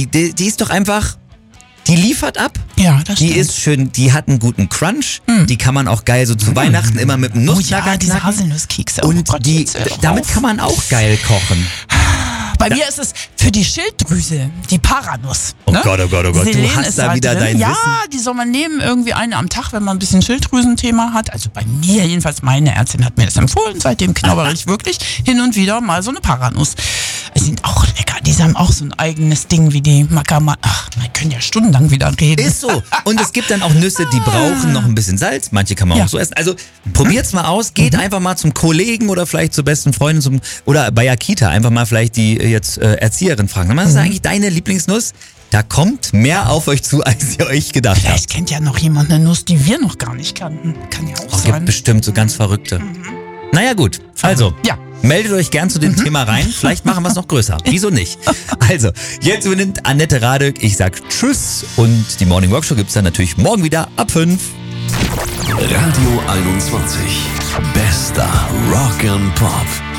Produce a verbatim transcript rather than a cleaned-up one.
die, die, die ist doch einfach, die liefert ab. Ja, das Die stimmt. ist schön, die hat einen guten Crunch. Mm. Die kann man auch geil so zu mm. Weihnachten immer mit einem Nussknacker Oh ja, diese knacken. Haselnusskekse. Oh Und Gott, die, jetzt hör doch damit auf. kann man auch geil kochen. Bei mir ist es für die Schilddrüse, die Paranuss. Oh ne? Gott, oh Gott, oh Gott, du Selen hast ist da halt wieder drin. dein Ja, Wissen. die soll man nehmen, irgendwie eine am Tag, wenn man ein bisschen Schilddrüsenthema hat. Also bei mir jedenfalls, meine Ärztin hat mir das empfohlen, seitdem knabbere ich wirklich hin und wieder mal so eine Paranuss. Die sind auch lecker, die haben auch so ein eigenes Ding wie die Macama. Ach, wir können ja stundenlang wieder reden. Ist so. Und es gibt dann auch Nüsse, die brauchen noch ein bisschen Salz. Manche kann man Ja. auch so essen. Also probiert's mal aus. Geht mhm. einfach mal zum Kollegen oder vielleicht zur besten Freundin zum, oder bei Akita einfach mal vielleicht die äh, jetzt äh, Erzieherin fragen. Was ist eigentlich deine Lieblingsnuss? Da kommt mehr auf euch zu, als ihr euch gedacht habt. Vielleicht kennt ja noch jemand eine Nuss, die wir noch gar nicht kannten. Kann ja auch Es sein. gibt bestimmt so ganz Verrückte. Mhm. Naja gut, also ja. meldet euch gern zu dem mhm. Thema rein. Vielleicht machen wir es noch größer. Wieso nicht? Also, jetzt übernimmt Annette Radek. Ich sag Tschüss und die Morning Rock Show gibt's dann natürlich morgen wieder ab fünf. Radio einundzwanzig. Bester Rock and Pop.